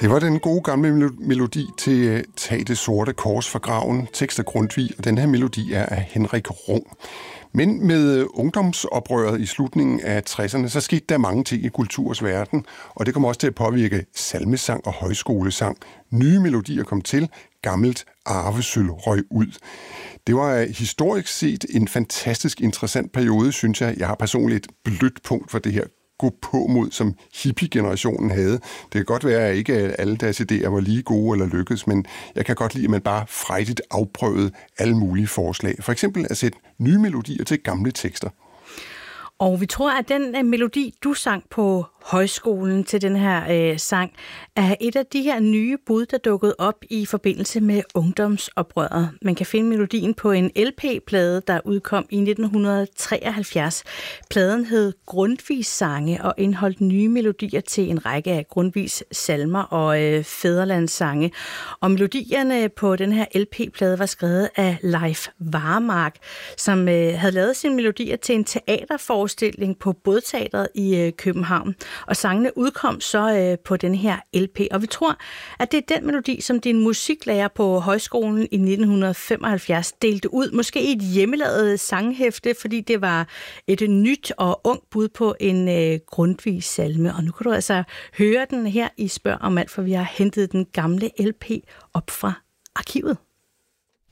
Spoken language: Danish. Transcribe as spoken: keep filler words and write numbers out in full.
Det var den gode gamle melodi til Tag det sorte kors fra graven, tekst af Grundtvig, og den her melodi er af Henrik Rung. Men med ungdomsoprøret i slutningen af tresserne, så skete der mange ting i kulturs verden, og det kom også til at påvirke salmesang og højskolesang. Nye melodier kom til, gammelt arvesølv røg ud. Det var historisk set en fantastisk interessant periode, synes jeg. Jeg har personligt et blødt punkt for det her gå på mod, som hippie-generationen havde. Det kan godt være, at ikke alle deres idéer var lige gode eller lykkedes, men jeg kan godt lide, at man bare frejdigt afprøvede alle mulige forslag. For eksempel at sætte nye melodier til gamle tekster. Og vi tror, at den uh, melodi, du sang på højskolen til den her uh, sang, er et af de her nye bud, der dukkede op i forbindelse med ungdomsoprøret. Man kan finde melodien på en L P-plade, der udkom i nitten treoghalvfjerds. Pladen hed Grundtvigs sange og indeholdt nye melodier til en række af Grundtvigs salmer og uh, fædrelandssange. Og melodierne på den her L P-plade var skrevet af Leif Varmark, som uh, havde lavet sine melodier til en teaterforestilling på Bådteatret i uh, København. Og sangene udkom så øh, på den her L P. Og vi tror, at det er den melodi, som din musiklærer på højskolen i nitten femoghalvfjerds delte ud. Måske i et hjemmelavet sanghæfte, fordi det var et nyt og ungt bud på en øh, Grundtvig salme. Og nu kan du altså høre den her i Spørg om alt, for vi har hentet den gamle L P op fra arkivet.